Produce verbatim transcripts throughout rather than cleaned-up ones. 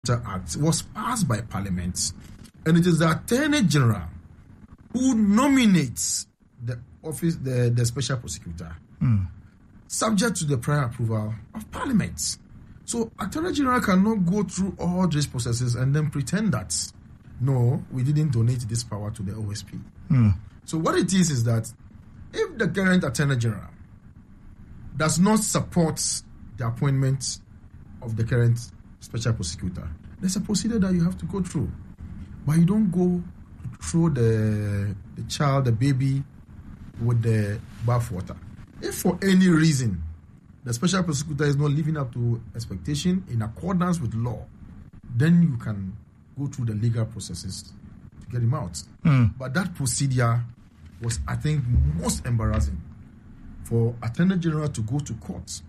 Act was passed by Parliament, and it is the Attorney General who nominates the office, the, the Special Prosecutor, mm. subject to the prior approval of Parliament. So, Attorney General cannot go through all these processes and then pretend that, no, we didn't donate this power to the O S P. Mm. So, what it is is that if the current Attorney General does not support the appointment of the current Special Prosecutor, there's a procedure that you have to go through. But you don't go through the, the child, the baby, with the bathwater. If for any reason the Special Prosecutor is not living up to expectation in accordance with law, then you can go through the legal processes to get him out. Mm. But that procedure was, I think, most embarrassing for Attorney General to go to court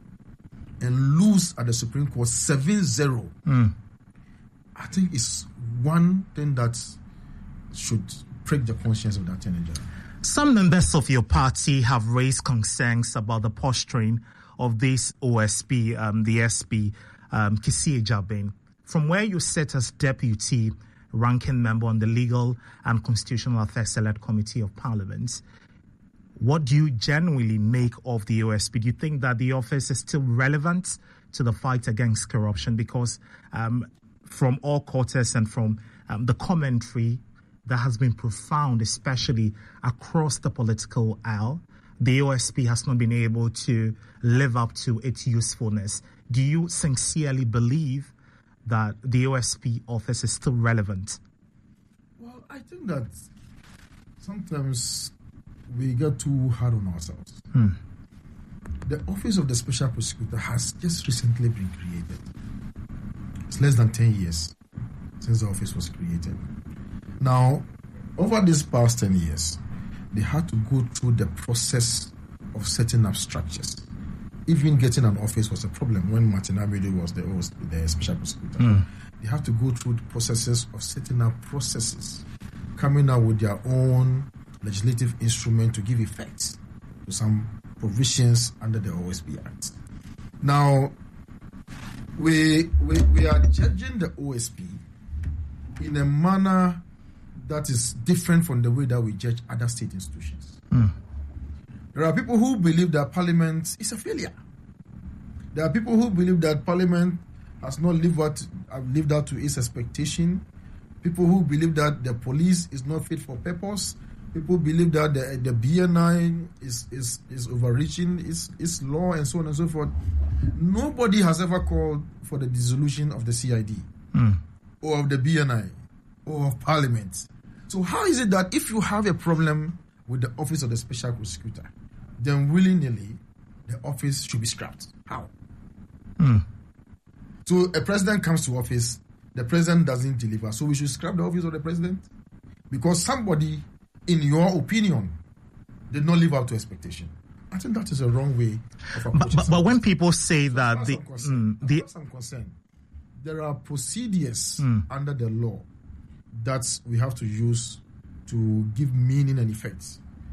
and lose at the Supreme Court seven zero. Mm. I think it's one thing that should prick the conscience of the Attorney General. Some members of your party have raised concerns about the posturing of this O S P, um, the S P, um, Kisi Ejabin. From where you sit as deputy ranking member on the Legal and Constitutional Affairs Select Committee of Parliament, what do you genuinely make of the O S P? Do you think that the office is still relevant to the fight against corruption? Because um, from all quarters and from um, the commentary that has been profound, especially across the political aisle, the O S P has not been able to live up to its usefulness. Do you sincerely believe that the O S P office is still relevant? Well, I think that sometimes we get too hard on ourselves. Hmm. The office of the Special Prosecutor has just recently been created. It's less than ten years since the office was created. Now, over these past ten years, they had to go through the process of setting up structures. Even getting an office was a problem when Martin Amido was the, was the Special Prosecutor. Mm. They have to go through the processes of setting up processes, coming out with their own legislative instrument to give effect to some provisions under the O S P Act. Now, we, we, we are judging the O S P in a manner that is different from the way that we judge other state institutions. Mm. There are people who believe that Parliament is a failure. There are people who believe that Parliament has not lived out, lived out to its expectation. People who believe that the police is not fit for purpose. People believe that the, the B N I is, is, is overreaching its, its law and so on and so forth. Nobody has ever called for the dissolution of the C I D mm. or of the B N I or of Parliament. So how is it that if you have a problem with the office of the Special Prosecutor, then willy-nilly the office should be scrapped? How? Mm. So a president comes to office, the president doesn't deliver, so we should scrap the office of the president? Because somebody, in your opinion, did not live up to expectation. I think that is a wrong way of approaching But, but, but when people say so that... the, concerned, mm, the as I'm concerned, there are procedures mm. under the law that we have to use to give meaning and effect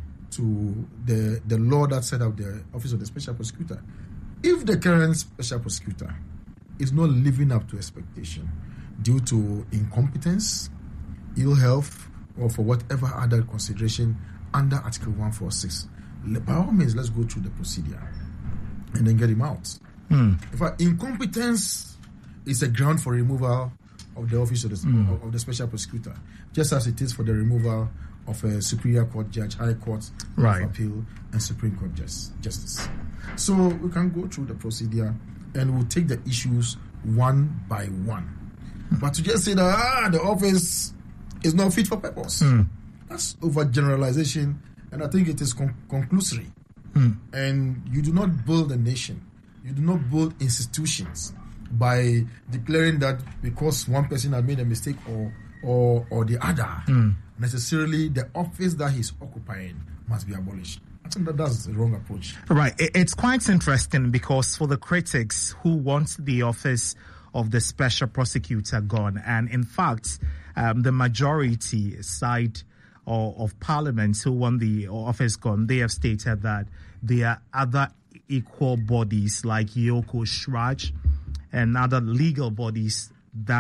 to the, the law that set up the office of the Special Prosecutor. If the current Special Prosecutor is not living up to expectation due to incompetence, ill health, or for whatever other consideration under Article one forty-six, by all means, let's go through the procedure and then get him out. Mm. In fact, incompetence is a ground for removal of the office of the, mm. of the Special Prosecutor, just as it is for the removal of a Superior Court judge, High Court right. of Appeal, and Supreme Court just, Justice. So we can go through the procedure and we'll take the issues one by one. Mm. But to just say that ah, the office is not fit for purpose, mm. that's overgeneralization, and I think it is con- conclusory. Mm. And you do not build a nation, you do not build institutions by declaring that because one person has made a mistake or or, or the other, mm. necessarily the office that he's occupying must be abolished. I think that that's the wrong approach. Right. It's quite interesting because for the critics who want the office of the Special Prosecutor gone, and in fact, um, the majority side of, of Parliament who want the office gone, they have stated that there are other equal bodies like Yoko Shraj and other legal bodies that